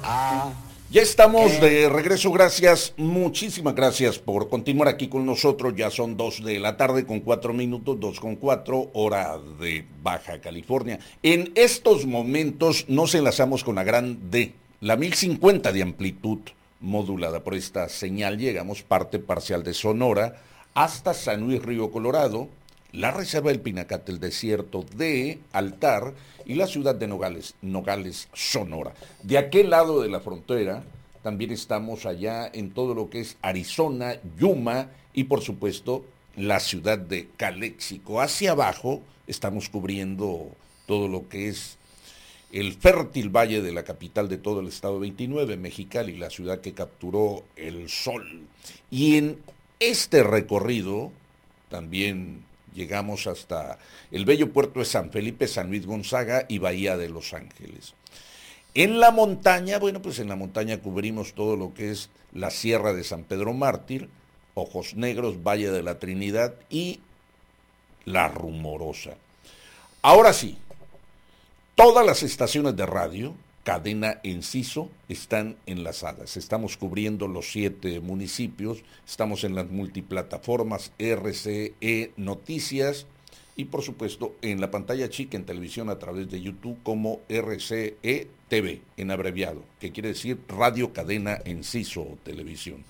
Ya estamos de regreso, gracias, muchísimas gracias por continuar aquí con nosotros. Ya son 2 de la tarde con 4 minutos, 2:04, hora de Baja California. En estos momentos nos enlazamos con la gran D, la 1050 de amplitud modulada por esta señal. Llegamos parte parcial de Sonora hasta San Luis Río Colorado, la reserva del Pinacate, el desierto de Altar y la ciudad de Nogales, Sonora. De aquel lado de la frontera también estamos allá en todo lo que es Arizona, Yuma y por supuesto la ciudad de Calexico. Hacia abajo estamos cubriendo todo lo que es el fértil valle de la capital de todo el estado 29, Mexicali, la ciudad que capturó el sol. Y en este recorrido también llegamos hasta el bello puerto de San Felipe, San Luis Gonzaga y Bahía de Los Ángeles. En la montaña, bueno, pues en la montaña cubrimos todo lo que es la Sierra de San Pedro Mártir, Ojos Negros, Valle de la Trinidad y La Rumorosa. Ahora sí, todas las estaciones de radio, cadena Enciso, están enlazadas. Estamos cubriendo los 7 municipios, estamos en las multiplataformas RCE Noticias y por supuesto en la pantalla chica en televisión a través de YouTube como RCE TV, en abreviado, que quiere decir Radio Cadena Enciso Televisión.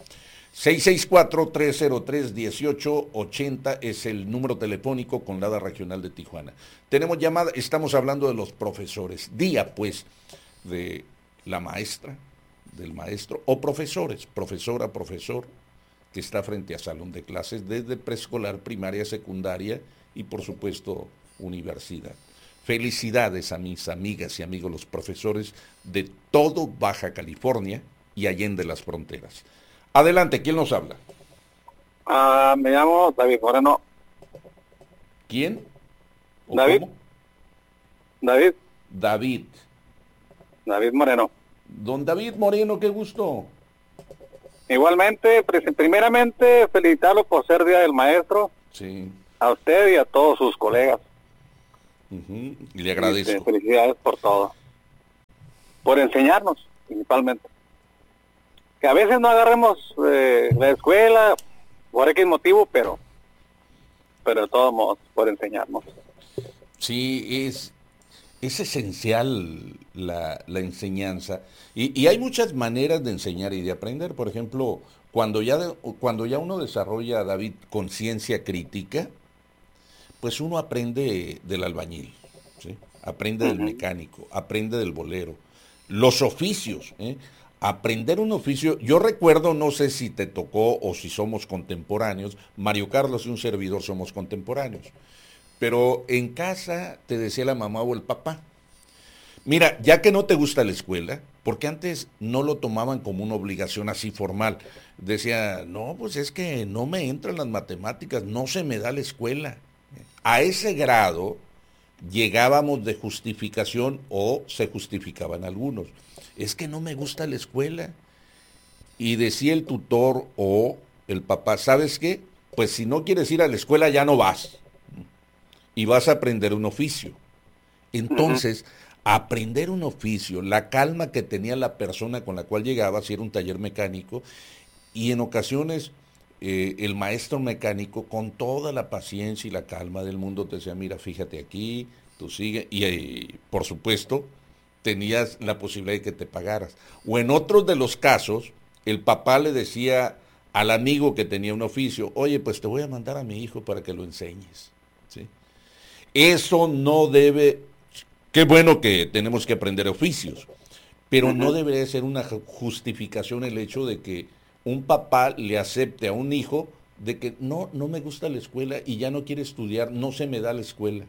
664-303-1880 es el número telefónico con la regional de Tijuana. Tenemos llamada, estamos hablando de los profesores. Día, pues, de la maestra, del maestro, o profesores, profesora, profesor, que está frente a salón de clases desde preescolar, primaria, secundaria y, por supuesto, universidad. Felicidades a mis amigas y amigos los profesores de todo Baja California y allende las fronteras. Adelante, ¿quién nos habla? Me llamo David Moreno. ¿Quién? David. ¿Cómo? David David Moreno. Don David Moreno, qué gusto. Igualmente, primeramente, felicitarlo por ser Día del Maestro. Sí. A usted y a todos sus colegas. Y le agradezco. Felicidades por todo. Por enseñarnos, principalmente. Que a veces no agarremos la escuela por X motivo, pero de todos modos, por enseñarnos. Sí, es esencial la enseñanza. Y hay muchas maneras de enseñar y de aprender. Por ejemplo, cuando ya uno desarrolla, David, conciencia crítica, pues uno aprende del albañil, ¿sí? Aprende del mecánico, aprende del bolero. Los oficios, aprender un oficio, yo recuerdo, no sé si te tocó o si somos contemporáneos, Mario Carlos y un servidor somos contemporáneos, pero en casa te decía la mamá o el papá, mira, ya que no te gusta la escuela, porque antes no lo tomaban como una obligación así formal, decía, no, pues es que no me entran las matemáticas, no se me da la escuela. A ese grado llegábamos de justificación o se justificaban algunos. Es que no me gusta la escuela. Y decía el tutor o el papá, ¿sabes qué? Pues si no quieres ir a la escuela ya no vas. Y vas a aprender un oficio. Entonces, aprender un oficio, la calma que tenía la persona con la cual llegaba, si era un taller mecánico, y en ocasiones el maestro mecánico con toda la paciencia y la calma del mundo te decía, mira, fíjate aquí, tú sigue, y por supuesto tenías la posibilidad de que te pagaras. O en otros de los casos, el papá le decía al amigo que tenía un oficio, oye, pues te voy a mandar a mi hijo para que lo enseñes, ¿sí? Eso no debe, qué bueno que tenemos que aprender oficios, pero no debería ser una justificación el hecho de que un papá le acepte a un hijo de que no me gusta la escuela y ya no quiere estudiar, no se me da la escuela.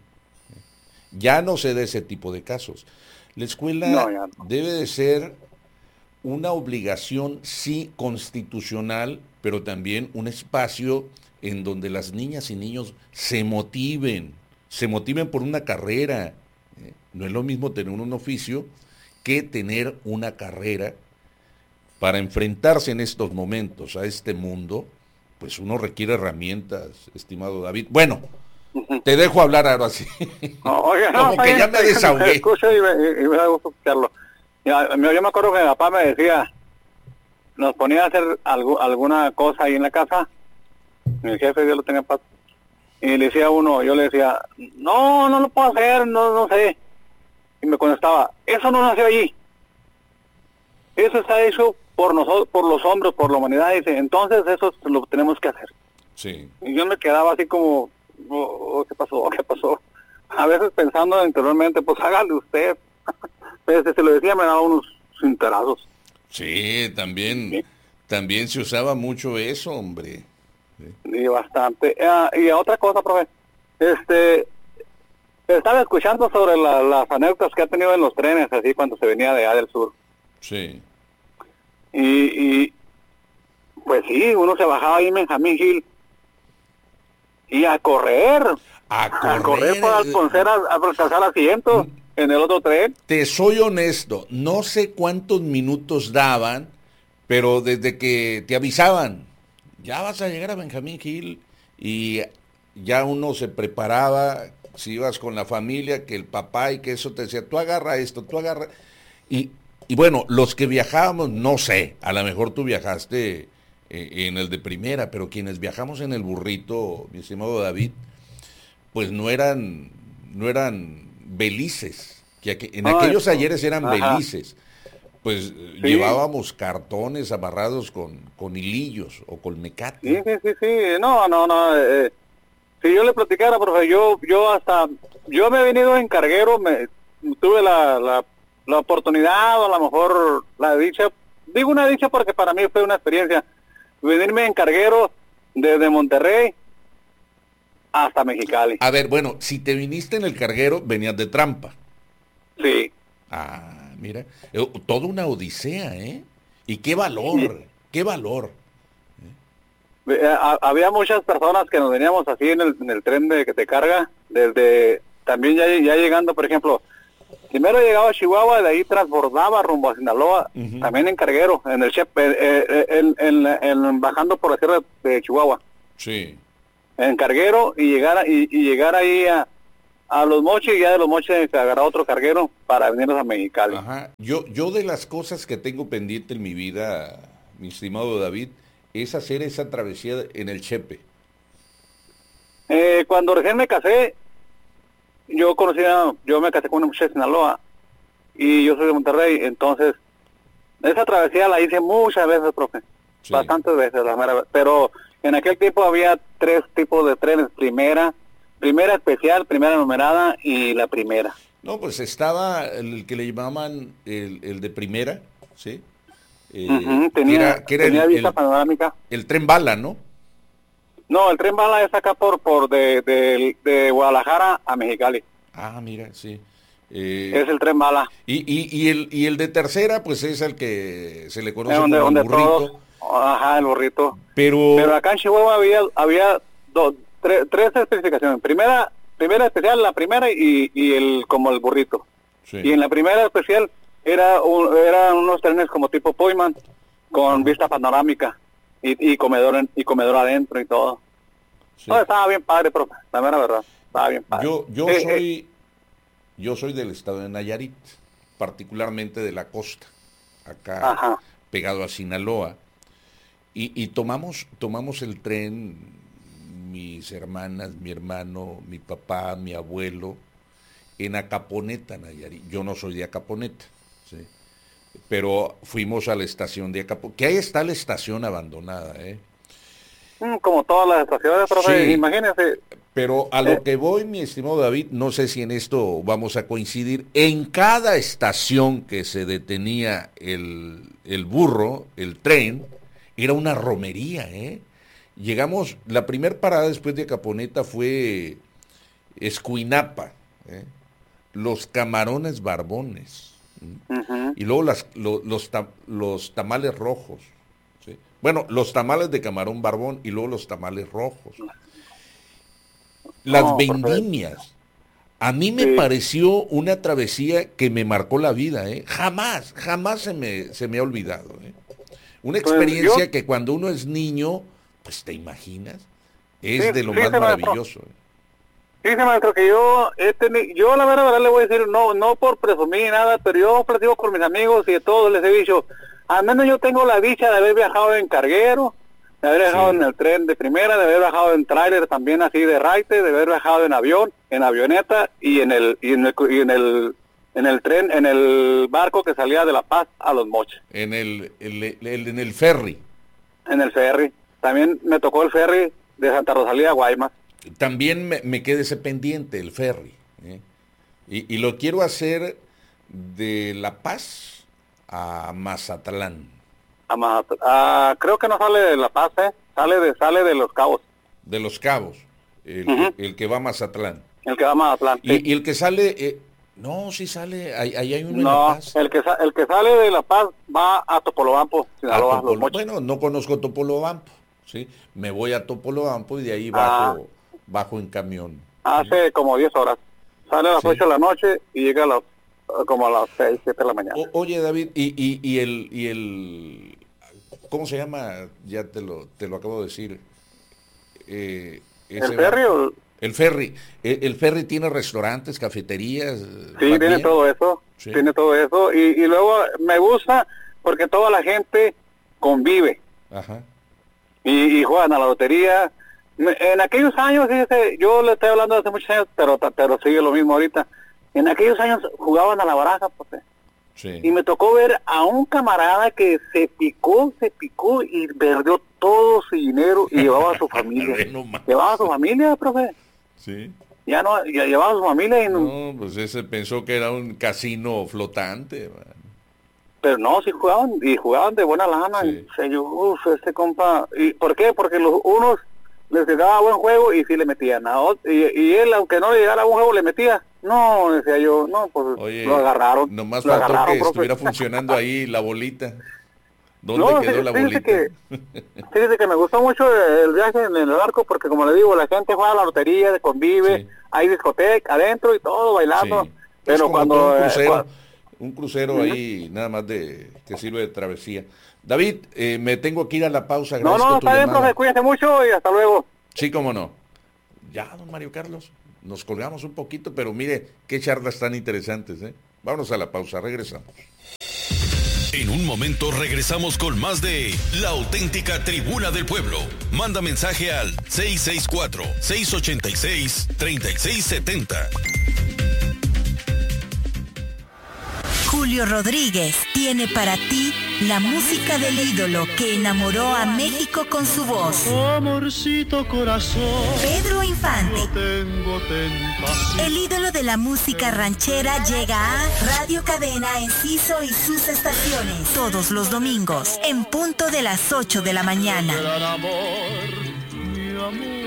Ya no se da ese tipo de casos. La escuela debe de ser una obligación, sí, constitucional, pero también un espacio en donde las niñas y niños se motiven por una carrera. No es lo mismo tener un oficio que tener una carrera. Para enfrentarse en estos momentos a este mundo, pues uno requiere herramientas, estimado David. Bueno, te dejo hablar ahora sí. Oiga, como que ya me desahogué. Escucha y me da gusto escucharlo. Yo me acuerdo que mi papá me decía, nos ponía a hacer alguna cosa ahí en la casa, mi jefe, Dios lo tenga en paz, y le decía a uno, yo le decía, no lo puedo hacer, no sé, y me contestaba, eso no nació allí, eso está hecho por nosotros, por los hombres, por la humanidad, dice, entonces eso lo tenemos que hacer. Sí. Y yo me quedaba así como, ¿qué pasó? A veces pensando interiormente, pues hágale usted. Pero se lo decía, me daba unos cintarazos. Sí, también se usaba mucho eso, hombre. Y bastante. Y otra cosa, profe, estaba escuchando sobre las anécdotas que ha tenido en los trenes, así cuando se venía de allá del sur. Sí. Y pues sí, uno se bajaba ahí en Benjamín Hill y a correr para alcanzar asiento en el otro tren. Te soy honesto, no sé cuántos minutos daban, pero desde que te avisaban, ya vas a llegar a Benjamín Hill, y ya uno se preparaba, si ibas con la familia, que el papá y que eso te decía, tú agarra esto, tú agarra. Y bueno, los que viajábamos, no sé, a lo mejor tú viajaste en el de primera, pero quienes viajamos en el burrito, mi estimado David, pues no eran belices, en aquellos ayeres eran belices, pues sí. Llevábamos cartones amarrados con hilillos o con mecate. Sí, no, si yo le platicara, profe, yo me he venido en carguero, tuve la oportunidad, o a lo mejor la dicha, digo una dicha porque para mí fue una experiencia, venirme en carguero desde Monterrey hasta Mexicali. A ver, bueno, si te viniste en el carguero, venías de trampa. Sí. Ah, mira, toda una odisea, ¿eh? Y qué valor, sí. Qué valor. Había muchas personas que nos veníamos así en el tren que te carga, desde, también ya llegando, por ejemplo, primero llegaba a Chihuahua, de ahí transbordaba rumbo a Sinaloa, también en carguero, en el bajando por la sierra de Chihuahua. Sí. En carguero y llegar ahí a Los Mochis, y ya de Los Mochis se agarra otro carguero para venirnos a Mexicali. Ajá. Yo de las cosas que tengo pendiente en mi vida, mi estimado David, es hacer esa travesía en el Chepe. Cuando recién me casé, yo me casé con una muchacha de Sinaloa y yo soy de Monterrey, entonces esa travesía la hice muchas veces, profe, sí. Bastantes veces, pero en aquel tiempo había 3 tipos de trenes, primera especial, primera numerada y la primera. No, pues estaba el que le llamaban el de primera, ¿sí? Tenía vista panorámica. El tren bala, ¿no? No, el tren bala es acá de Guadalajara a Mexicali. Ah, mira, sí. Es el tren bala. Y el de tercera, pues es el que se le conoce como el burrito. Todos, ajá, el burrito. Pero acá en Chihuahua había 3 especificaciones. Primera especial, la primera y el como el burrito. Sí. Y en la primera especial eran unos trenes como tipo Pullman con vista panorámica y comedor adentro y todo. Sí. No, estaba bien padre, profe, la mera verdad, estaba bien padre. Yo soy del estado de Nayarit, particularmente de la costa, acá ajá. Pegado a Sinaloa, y tomamos el tren, mis hermanas, mi hermano, mi papá, mi abuelo, en Acaponeta, Nayarit. Yo no soy de Acaponeta, ¿sí? Pero fuimos a la estación de Acaponeta, que ahí está la estación abandonada, ¿eh? Como todas las estaciones, profe, sí, imagínese. Pero a lo que voy, mi estimado David, no sé si en esto vamos a coincidir, en cada estación que se detenía el burro, el tren, era una romería, ¿eh? Llegamos, la primer parada después de Acaponeta fue Escuinapa, ¿eh? Los Camarones Barbones, y luego los tamales rojos, ¿sí? Bueno, los tamales de camarón barbón y luego los tamales rojos. Las vendimias. A mí me pareció una travesía que me marcó la vida, ¿eh? Jamás se me ha olvidado, ¿eh? Una experiencia que cuando uno es niño, pues te imaginas, es de lo más maravilloso. Fíjese, maestro, que yo la verdad le voy a decir, no por presumir nada, pero yo platico con mis amigos y de todos les he dicho, al menos yo tengo la dicha de haber viajado en carguero, de haber viajado en el tren de primera, de haber viajado en tráiler también así de raite, de haber viajado en avión, en avioneta y en el tren, en el barco que salía de La Paz a Los Mochis. En el ferry. En el ferry. También me tocó el ferry de Santa Rosalía a Guaymas. También me queda ese pendiente, el ferry. Y lo quiero hacer de La Paz a Mazatlán. Creo que no sale de La Paz, sale de Los Cabos. De Los Cabos, el que va a Mazatlán. El que va a Mazatlán. Sí. Y el que sale, no, sí sale, ahí hay uno en La Paz. El que sale de La Paz va a Topolobampo, Sinaloa, Los Mochis. Bueno, no conozco Topolobampo, ¿sí? Me voy a Topolobampo y de ahí bajo en camión. Hace como 10 horas. Sale a las 8 de la noche y llega como a las 6, 7 de la mañana. Oye, David, y el ¿cómo se llama? Ya te lo acabo de decir. ¿El ferry? El ferry. El ferry tiene restaurantes, cafeterías. Sí, tiene todo eso. Sí. Tiene todo eso. Y luego me gusta porque toda la gente convive. Ajá. Y juegan a la lotería. En aquellos años, fíjese, yo le estoy hablando de hace muchos años, pero sigue lo mismo ahorita. En aquellos años jugaban a la baraja, pues. Sí. Y me tocó ver a un camarada que se picó y perdió todo su dinero y llevaba a su familia. Llevaba a su familia, profe. Sí. Ya llevaba a su familia y no, pues ese pensó que era un casino flotante, man. Pero no, sí jugaban de buena lana. Sí. Y yo, este compa, ¿y por qué? Porque unos les llegaba buen juego y sí le metían. Y él, aunque no le llegara buen juego, le metía. No, decía yo, no, pues oye, lo agarraron. Nomás faltó que estuviera funcionando ahí la bolita. ¿Dónde quedó la bolita? Fíjese que me gustó mucho el viaje en el barco porque, como le digo, la gente juega a la lotería, convive, sí. Hay discoteca adentro y todo, bailando. Sí. Pero cuando... Un crucero ahí, nada más que sirve de travesía. David, me tengo que ir a la pausa. No, está bien, profe, cuídense mucho y hasta luego. Sí, cómo no. Ya, don Mario Carlos, nos colgamos un poquito, pero mire, qué charlas tan interesantes, ¿eh? Vámonos a la pausa, regresamos. En un momento regresamos con más de La Auténtica Tribuna del Pueblo. Manda mensaje al 664-686-3670. Julio Rodríguez tiene para ti la música del ídolo que enamoró a México con su voz. Amorcito corazón, Pedro Infante. no tengo tentación. El ídolo de la música ranchera llega a Radio Cadena Enciso y sus estaciones. Todos los domingos, en punto de las 8 de la mañana. Gran amor, mi amor.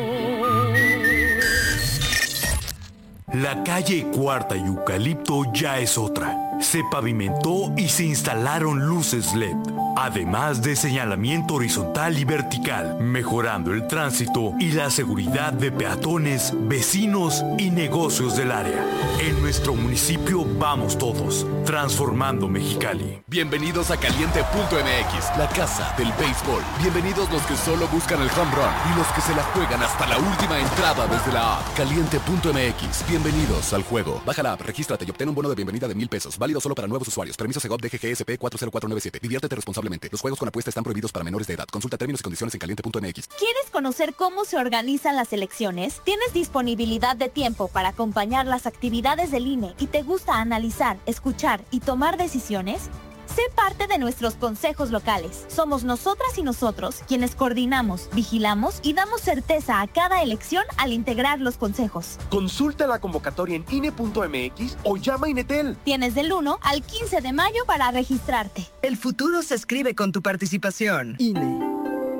La calle Cuarta y Eucalipto ya es otra. Se pavimentó y se instalaron luces LED, además de señalamiento horizontal y vertical, mejorando el tránsito y la seguridad de peatones, vecinos y negocios del área. En nuestro municipio vamos todos, transformando Mexicali. Bienvenidos a Caliente.mx, la casa del béisbol. Bienvenidos los que solo buscan el home run y los que se la juegan hasta la última entrada desde la app. Caliente.mx, bienvenidos al juego. Baja la app, regístrate y obtén un bono de bienvenida de $1,000. Válido solo para nuevos usuarios. Permiso Segov DGGSP 40497. Diviértete responsablemente. Los juegos con apuesta están prohibidos para menores de edad. Consulta términos y condiciones en Caliente.mx. ¿Quieres conocer cómo se organizan las elecciones? ¿Tienes disponibilidad de tiempo para acompañar las actividades del INE y te gusta analizar, escuchar y tomar decisiones? Sé parte de nuestros consejos locales. Somos nosotras y nosotros quienes coordinamos, vigilamos y damos certeza a cada elección al integrar los consejos. Consulta la convocatoria en INE.mx o llama a Inetel. Tienes del 1 al 15 de mayo para registrarte. El futuro se escribe con tu participación. INE.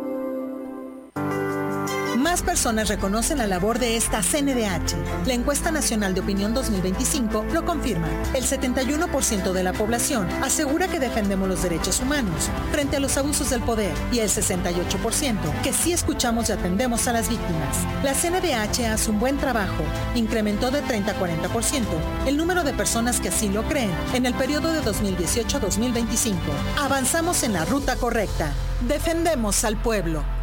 Más personas reconocen la labor de esta CNDH. La encuesta nacional de opinión 2025 lo confirma. El 71% de la población asegura que defendemos los derechos humanos frente a los abusos del poder y el 68% que sí escuchamos y atendemos a las víctimas. La CNDH hace un buen trabajo. Incrementó de 30 a 40% el número de personas que así lo creen en el periodo de 2018 a 2025. Avanzamos en la ruta correcta. Defendemos al pueblo.